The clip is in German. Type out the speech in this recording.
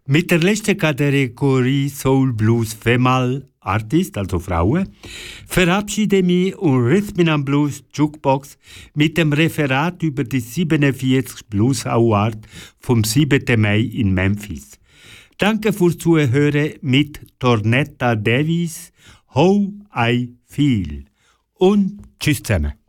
Mit der letzten Kategorie Soul Blues Female Artist, also Frauen, verabschiede mich und Rhythm and Blues Jukebox mit dem Referat über die 47 Blues Award vom 7. Mai in Memphis. Danke fürs Zuhören mit Tornetta Davis, How I Feel. Und tschüss zusammen.